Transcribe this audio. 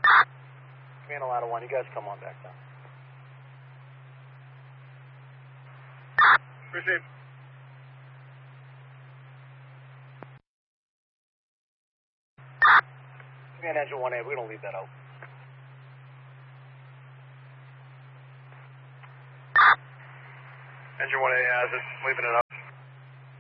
Me and a ladder 1, you guys come on back down. Receive. Me and engine 1A, we're going to leave that out. Engine 1A has it, leaving it up.